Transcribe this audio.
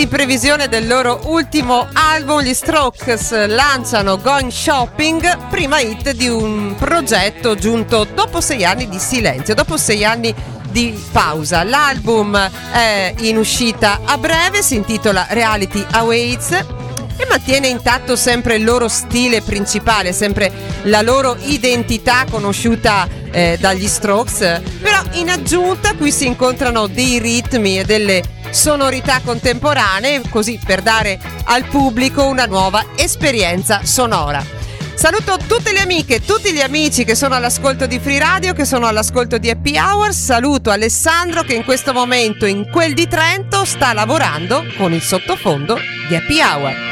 in previsione del loro ultimo album, gli Strokes lanciano Going Shopping, prima hit di un progetto giunto dopo 6 anni di silenzio, dopo 6 anni di pausa. L'album è in uscita a breve, si intitola Reality Awaits e mantiene intatto sempre il loro stile principale, sempre la loro identità conosciuta dagli Strokes, però in aggiunta qui si incontrano dei ritmi e delle sonorità contemporanee, così per dare al pubblico una nuova esperienza sonora. Saluto tutte le amiche e tutti gli amici che sono all'ascolto di Free Radio, che sono all'ascolto di Happy Hour. Saluto Alessandro che in questo momento in quel di Trento sta lavorando con il sottofondo di Happy Hour.